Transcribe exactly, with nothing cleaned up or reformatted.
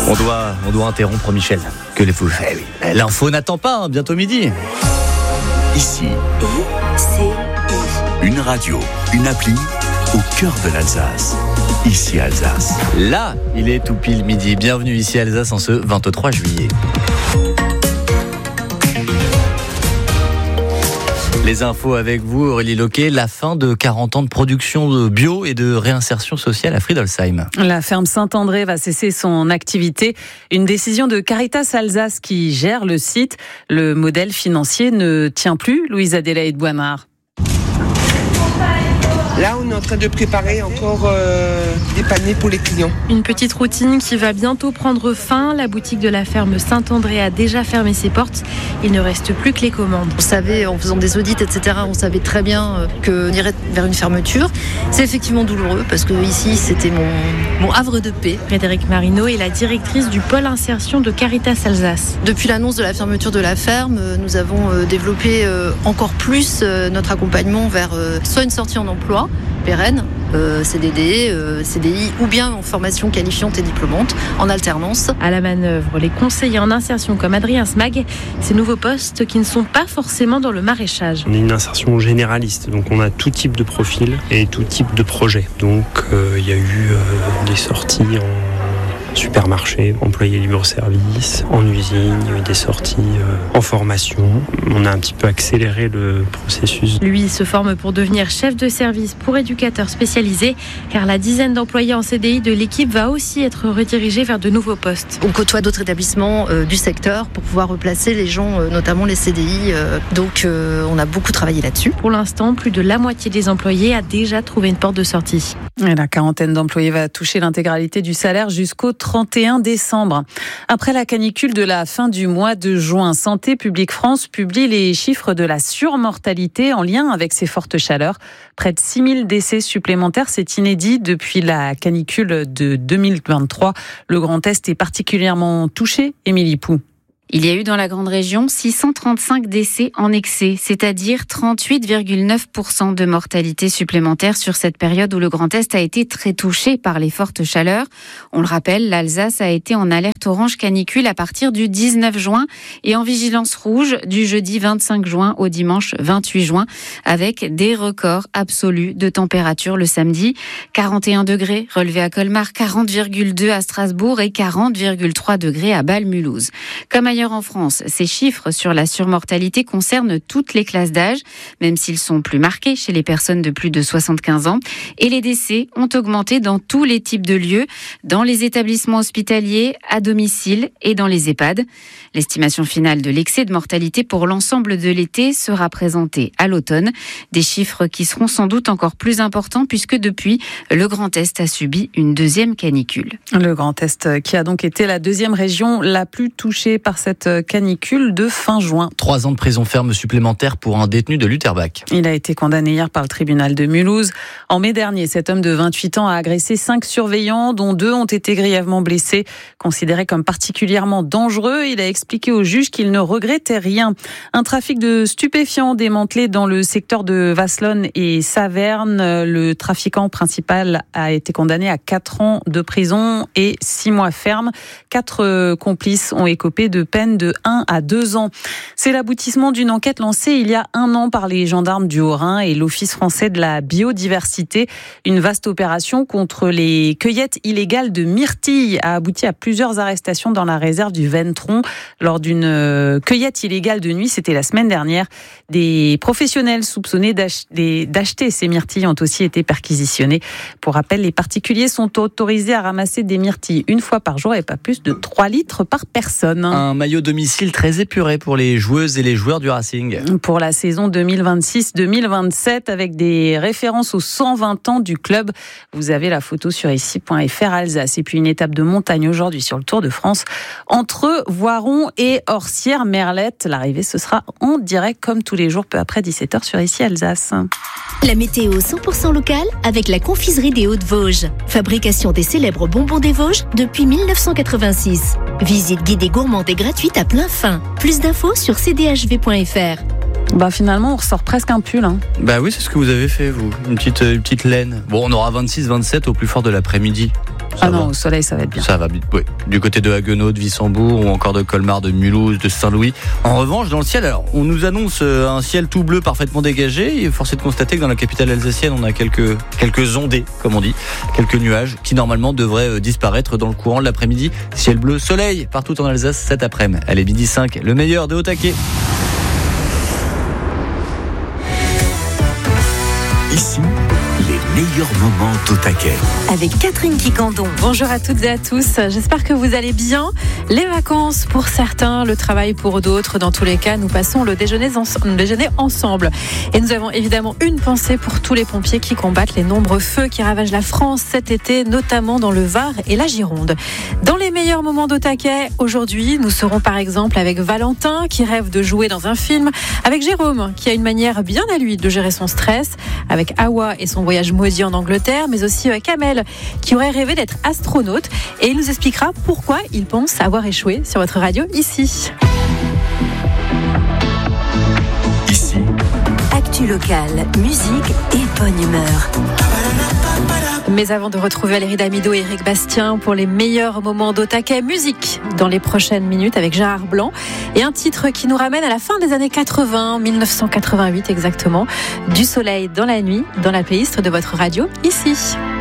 On doit, on doit interrompre Michel. Que les fous. Eh oui. L'info n'attend pas, hein, bientôt midi. Ici, I C I. une radio, une appli au cœur de l'Alsace. Ici Alsace. Là, il est tout pile midi. Bienvenue ici Alsace en ce vingt-trois juillet. Les infos avec vous, Aurélie Loquet. La fin de quarante ans de production de bio et de réinsertion sociale à Friedolsheim. La ferme Saint-André va cesser son activité. Une décision de Caritas Alsace qui gère le site. Le modèle financier ne tient plus. Louise-Adélaïde Boinard. Là, on est en train de préparer encore euh, des paniers pour les clients. Une petite routine qui va bientôt prendre fin. La boutique de la ferme Saint-André a déjà fermé ses portes. Il ne reste plus que les commandes. On savait, en faisant des audits, et cetera, on savait très bien qu'on irait vers une fermeture. C'est effectivement douloureux parce que ici, c'était mon, mon havre de paix. Frédéric Marino est la directrice du pôle insertion de Caritas Alsace. Depuis l'annonce de la fermeture de la ferme, nous avons développé encore plus notre accompagnement vers soit une sortie en emploi pérenne, euh, C D D, euh, C D I ou bien en formation qualifiante et diplômante, en alternance. À la manœuvre, les conseillers en insertion comme Adrien Smag, ces nouveaux postes qui ne sont pas forcément dans le maraîchage. On est une insertion généraliste, donc on a tout type de profil et tout type de projet. Donc euh, il y a eu euh, des sorties en supermarché, employés libre-service, en usine, il y a eu des sorties euh, en formation. On a un petit peu accéléré le processus. Lui se forme pour devenir chef de service pour éducateur spécialisé, car la dizaine d'employés en C D I de l'équipe va aussi être redirigée vers de nouveaux postes. On côtoie d'autres établissements euh, du secteur pour pouvoir replacer les gens, euh, notamment les C D I. Euh, donc euh, on a beaucoup travaillé là-dessus. Pour l'instant, plus de la moitié des employés a déjà trouvé une porte de sortie. Et la quarantaine d'employés va toucher l'intégralité du salaire jusqu'au trente et un décembre. Après la canicule de la fin du mois de juin, Santé publique France publie les chiffres de la surmortalité en lien avec ces fortes chaleurs. Près de six mille décès supplémentaires, c'est inédit depuis la canicule de deux mille vingt-trois. Le Grand Est est particulièrement touché. Émilie Pou. Il y a eu dans la grande région six cent trente-cinq décès en excès, c'est-à-dire trente-huit virgule neuf pour cent de mortalité supplémentaire sur cette période où le Grand Est a été très touché par les fortes chaleurs. On le rappelle, l'Alsace a été en alerte orange canicule à partir du dix-neuf juin et en vigilance rouge du jeudi vingt-cinq juin au dimanche vingt-huit juin, avec des records absolus de température le samedi. quarante et un degrés relevés à Colmar, quarante virgule deux à Strasbourg et quarante virgule trois degrés à Bâle-Mulhouse. Comme ailleurs en France, ces chiffres sur la surmortalité concernent toutes les classes d'âge, même s'ils sont plus marqués chez les personnes de plus de soixante-quinze ans. Et les décès ont augmenté dans tous les types de lieux, dans les établissements hospitaliers, à domicile et dans les EHPAD. L'estimation finale de l'excès de mortalité pour l'ensemble de l'été sera présentée à l'automne. Des chiffres qui seront sans doute encore plus importants puisque depuis, le Grand Est a subi une deuxième canicule. Le Grand Est qui a donc été la deuxième région la plus touchée par cette canicule de fin juin. Trois ans de prison ferme supplémentaire pour un détenu de Lutterbach. Il a été condamné hier par le tribunal de Mulhouse. En mai dernier, cet homme de vingt-huit ans a agressé cinq surveillants, dont deux ont été grièvement blessés. Considéré comme particulièrement dangereux, il a expliqué au juge qu'il ne regrettait rien. Un trafic de stupéfiants démantelé dans le secteur de Vasselonne et Saverne. Le trafiquant principal a été condamné à quatre ans de prison et six mois ferme. Quatre complices ont écopé de peine de un à deux ans. C'est l'aboutissement d'une enquête lancée il y a un an par les gendarmes du Haut-Rhin et l'Office français de la biodiversité. Une vaste opération contre les cueillettes illégales de myrtilles a abouti à plusieurs arrestations dans la réserve du Ventron. Lors d'une cueillette illégale de nuit, c'était la semaine dernière, des professionnels soupçonnés d'acheter, d'acheter ces myrtilles ont aussi été perquisitionnés. Pour rappel, les particuliers sont autorisés à ramasser des myrtilles une fois par jour et pas plus de trois litres par personne. Un maillot domicile très épuré pour les joueuses et les joueurs du Racing. Pour la saison deux mille vingt-six deux mille vingt-sept, avec des références aux cent vingt ans du club. Vous avez la photo sur ici point f r Alsace. Et puis une étape de montagne aujourd'hui sur le Tour de France entre Voiron et Orsières-Merlette. L'arrivée, ce sera en direct comme tous les jours, peu après dix-sept heures sur ici Alsace. La météo cent pour cent locale avec la confiserie des Hauts-de-Vosges. Fabrication des célèbres bonbons des Vosges depuis mille neuf cent quatre-vingt-six. Visite guidée gourmande et gratuite à plein fin. Plus d'infos sur c d h v point f r. Bah finalement, on ressort presque un pull. Hein. Bah oui, c'est ce que vous avez fait, vous. Une petite, une petite laine. Bon, on aura vingt-six vingt-sept au plus fort de l'après-midi. Ah non, au soleil, ça va être bien. Ça va bien, oui. Du côté de Haguenau, de Wissembourg ou encore de Colmar, de Mulhouse, de Saint-Louis. En revanche, dans le ciel, alors, on nous annonce un ciel tout bleu parfaitement dégagé. Et force est de constater que dans la capitale alsacienne, on a quelques, quelques ondées, comme on dit, quelques nuages qui normalement devraient disparaître dans le courant de l'après-midi. Ciel bleu, soleil partout en Alsace cet après-midi. Allez, midi cinq, le meilleur de Haut-Taquet. Ici, les meilleurs moments d'Haut-Taquet. Avec Catherine Quicandon. Bonjour à toutes et à tous, j'espère que vous allez bien. Les vacances pour certains, le travail pour d'autres. Dans tous les cas, nous passons le déjeuner, en... le déjeuner ensemble. Et nous avons évidemment une pensée pour tous les pompiers qui combattent les nombreux feux qui ravagent la France cet été, notamment dans le Var et la Gironde. Dans les meilleurs moments d'Haut-Taquet, aujourd'hui, nous serons par exemple avec Valentin qui rêve de jouer dans un film, avec Jérôme qui a une manière bien à lui de gérer son stress, avec Awa et son voyage maudit en Angleterre, mais aussi Kamel qui aurait rêvé d'être astronaute, et il nous expliquera pourquoi il pense avoir échoué sur votre radio ici. Ici, Actu locale, musique et bonne humeur. Mais avant de retrouver Valérie Damido et Eric Bastien pour les meilleurs moments d'Haut-Taquet, musique dans les prochaines minutes avec Gérard Blanc et un titre qui nous ramène à la fin des années quatre-vingts, dix-neuf cent quatre-vingt-huit exactement, Du soleil dans la nuit, dans la playlist de votre radio ici.